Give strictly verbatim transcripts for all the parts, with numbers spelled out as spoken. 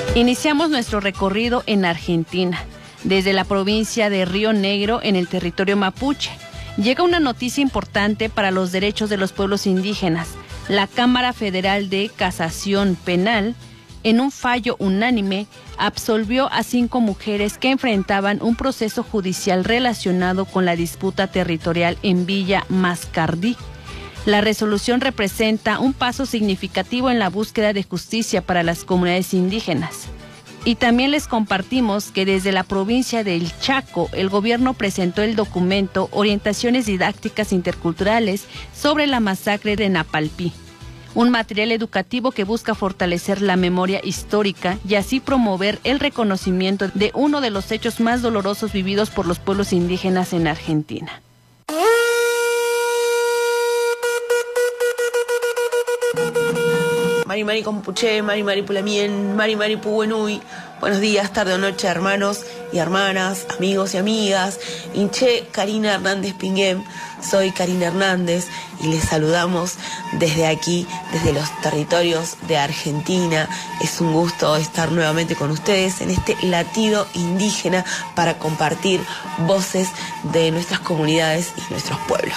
Iniciamos nuestro recorrido en Argentina, desde la provincia de Río Negro, en el territorio mapuche. Llega una noticia importante para los derechos de los pueblos indígenas. La Cámara Federal de Casación Penal, en un fallo unánime, absolvió a cinco mujeres que enfrentaban un proceso judicial relacionado con la disputa territorial en Villa Mascardí. La resolución representa un paso significativo en la búsqueda de justicia para las comunidades indígenas. Y también les compartimos que desde la provincia del Chaco, el gobierno presentó el documento Orientaciones Didácticas Interculturales sobre la masacre de Napalpí, un material educativo que busca fortalecer la memoria histórica y así promover el reconocimiento de uno de los hechos más dolorosos vividos por los pueblos indígenas en Argentina. Mari Mari Compuché, Mari Mari Pulamien, Mari Mari Puguenui. Buenos días, tarde o noche, hermanos y hermanas, amigos y amigas. Inche Karina Hernández Pinguem, soy Karina Hernández y les saludamos desde aquí, desde los territorios de Argentina. Es un gusto estar nuevamente con ustedes en este latido indígena para compartir voces de nuestras comunidades y nuestros pueblos.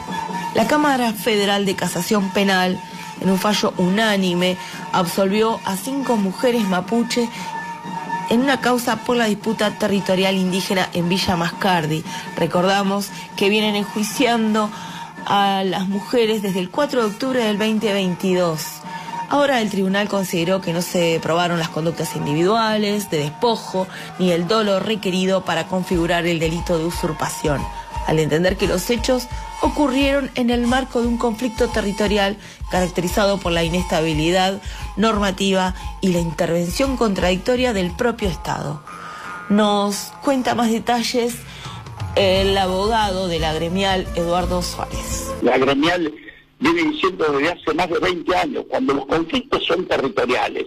La Cámara Federal de Casación Penal, en un fallo unánime, absolvió a cinco mujeres mapuche en una causa por la disputa territorial indígena en Villa Mascardi. Recordamos que vienen enjuiciando a las mujeres desde el cuatro de octubre del veinte veintidós. Ahora el tribunal consideró que no se probaron las conductas individuales, de despojo, ni el dolo requerido para configurar el delito de usurpación, al entender que los hechos ocurrieron en el marco de un conflicto territorial caracterizado por la inestabilidad normativa y la intervención contradictoria del propio Estado. Nos cuenta más detalles el abogado de la gremial, Eduardo Suárez. La gremial viene diciendo desde hace más de veinte años, cuando los conflictos son territoriales,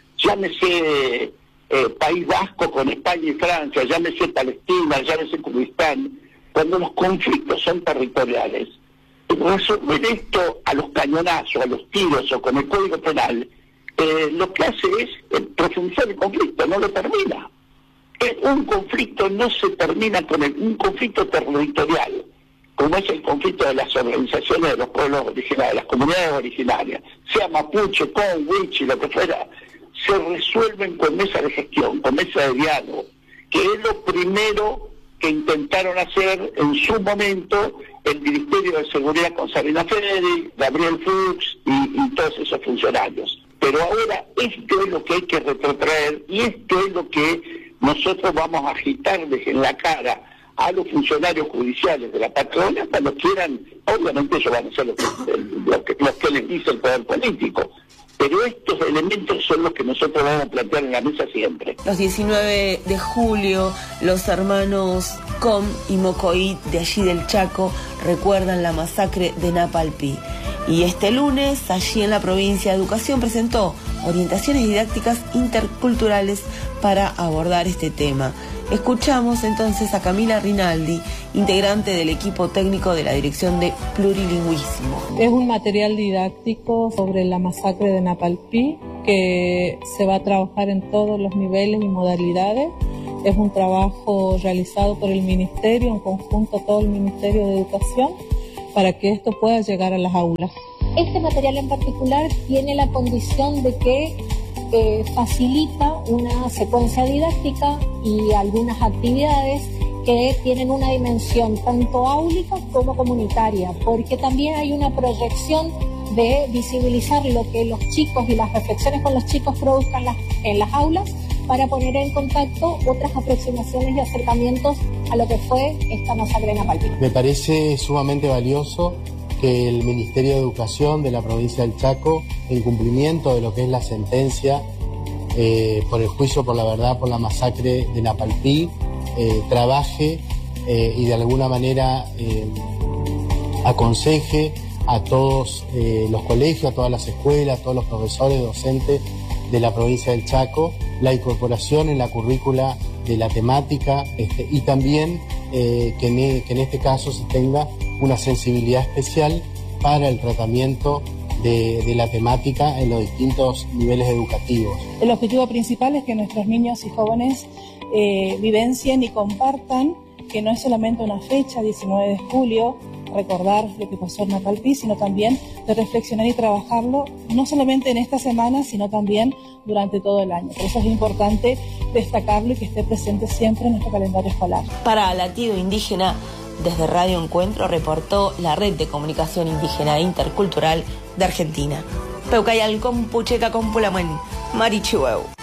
llámese eh, País Vasco con España y Francia, llámese Palestina, llámese Kurdistán, cuando los conflictos son territoriales, resolver esto a los cañonazos, a los tiros o con el Código Penal, eh, lo que hace es eh, profundizar el conflicto, no lo termina. Eh, un conflicto no se termina con el, un conflicto territorial, como es el conflicto de las organizaciones de los pueblos originarios, de las comunidades originarias, sea mapuche, con, wichi, lo que fuera, se resuelven con mesa de gestión, con mesa de diálogo, que es lo primero que intentaron hacer en su momento el Ministerio de Seguridad con Sabina Federi, Gabriel Fuchs y, y todos esos funcionarios. Pero ahora esto es lo que hay que retrotraer y esto es lo que nosotros vamos a agitarles en la cara a los funcionarios judiciales de la Patagonia cuando quieran. Obviamente ellos van a ser los que, lo que, los que les dice el poder político, pero estos elementos son los que nosotros vamos a plantear en la mesa siempre. Los diecinueve de julio, los hermanos Com y Mocoit de allí del Chaco recuerdan la masacre de Napalpí. Y este lunes, allí en la provincia de Educación, presentó orientaciones didácticas interculturales para abordar este tema. Escuchamos entonces a Camila Rinaldi, integrante del equipo técnico de la Dirección de Plurilingüismo. Es un material didáctico sobre la masacre de Napalpí que se va a trabajar en todos los niveles y modalidades. Es un trabajo realizado por el Ministerio, en conjunto todo el Ministerio de Educación, para que esto pueda llegar a las aulas. Este material en particular tiene la condición de que eh, facilita una secuencia didáctica y algunas actividades que tienen una dimensión tanto áulica como comunitaria, porque también hay una proyección de visibilizar lo que los chicos y las reflexiones con los chicos produzcan las, en las aulas, para poner en contacto otras aproximaciones y acercamientos a lo que fue esta masacre en Napalpí. Me parece sumamente valioso que el Ministerio de Educación de la provincia del Chaco, en cumplimiento de lo que es la sentencia eh, por el juicio por la verdad por la masacre de Napalpí, eh, trabaje eh, y de alguna manera eh, aconseje a todos eh, los colegios, a todas las escuelas, a todos los profesores, docentes de la provincia del Chaco, la incorporación en la currícula de la temática este, y también eh, que, en, que en este caso se tenga una sensibilidad especial para el tratamiento de, de la temática en los distintos niveles educativos. El objetivo principal es que nuestros niños y jóvenes eh, vivencien y compartan que no es solamente una fecha, diecinueve de julio, recordar lo que pasó en Napalpí, sino también de reflexionar y trabajarlo, no solamente en esta semana, sino también durante todo el año. Por eso es importante destacarlo y que esté presente siempre en nuestro calendario escolar. Para Latido Indígena, desde Radio Encuentro reportó la Red de Comunicación Indígena e Intercultural de Argentina. Peucayal con Pucheca con Pulamuen, Marichueu.